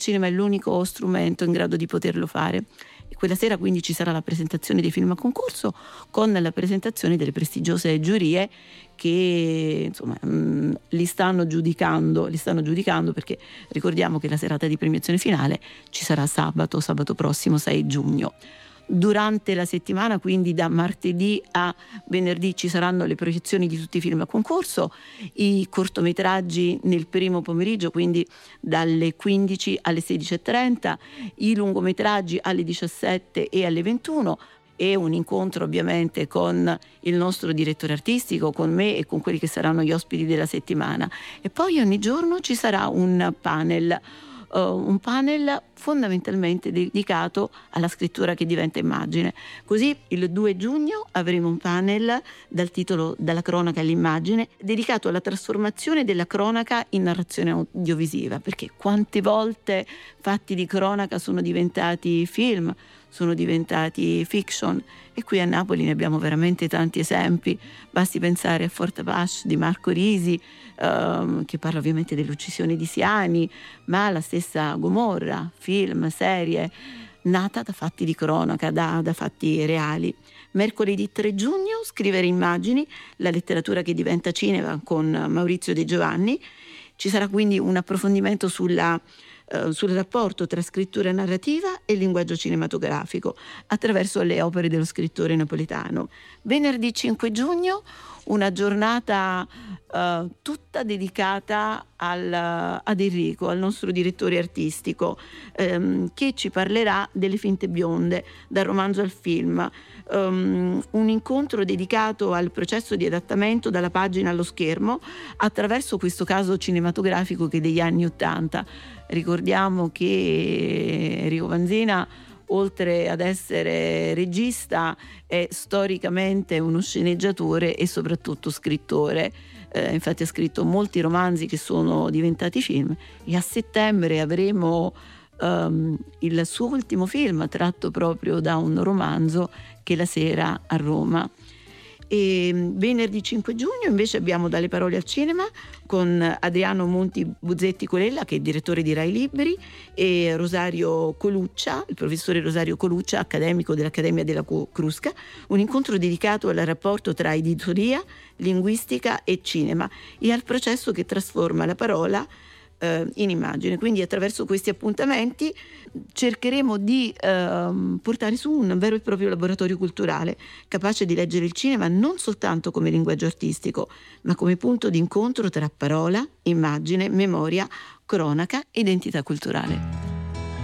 cinema è l'unico strumento in grado di poterlo fare. E quella sera quindi ci sarà la presentazione dei film a concorso con la presentazione delle prestigiose giurie che insomma li stanno giudicando perché ricordiamo che la serata di premiazione finale ci sarà sabato prossimo 6 giugno. Durante la settimana, quindi da martedì a venerdì, ci saranno le proiezioni di tutti i film a concorso, i cortometraggi nel primo pomeriggio, quindi dalle 15 alle 16:30, i lungometraggi alle 17 e alle 21, e un incontro ovviamente con il nostro direttore artistico, con me e con quelli che saranno gli ospiti della settimana. E poi ogni giorno ci sarà un panel fondamentalmente dedicato alla scrittura che diventa immagine. Così il 2 giugno avremo un panel dal titolo Dalla cronaca all'immagine, dedicato alla trasformazione della cronaca in narrazione audiovisiva, perché quante volte fatti di cronaca sono diventati film, sono diventati fiction, e qui a Napoli ne abbiamo veramente tanti esempi. Basti pensare a Fort Apache di Marco Risi, che parla ovviamente dell'uccisione di Siani, ma la stessa Gomorra, film, serie nata da fatti di cronaca, da fatti reali. Mercoledì 3 giugno Scrivere immagini, la letteratura che diventa cinema, con Maurizio De Giovanni. Ci sarà quindi un approfondimento sul rapporto tra scrittura narrativa e linguaggio cinematografico attraverso le opere dello scrittore napoletano. Venerdì 5 giugno una giornata tutta dedicata ad Enrico, al nostro direttore artistico, che ci parlerà delle finte bionde, dal romanzo al film. Un incontro dedicato al processo di adattamento dalla pagina allo schermo attraverso questo caso cinematografico che è degli anni '80. Ricordiamo che Enrico Vanzina, oltre ad essere regista, è storicamente uno sceneggiatore e soprattutto scrittore. Infatti ha scritto molti romanzi che sono diventati film, e a settembre avremo il suo ultimo film tratto proprio da un romanzo, che è La sera a Roma. E venerdì 5 giugno invece abbiamo Dalle parole al cinema con Adriano Monti Buzzetti Colella, che è direttore di Rai Liberi, e Rosario Coluccia, il professore Rosario Coluccia, accademico dell'Accademia della Crusca, un incontro dedicato al rapporto tra editoria, linguistica e cinema, e al processo che trasforma la parola in immagine. Quindi attraverso questi appuntamenti cercheremo di portare su un vero e proprio laboratorio culturale, capace di leggere il cinema non soltanto come linguaggio artistico, ma come punto di incontro tra parola, immagine, memoria, cronaca e identità culturale.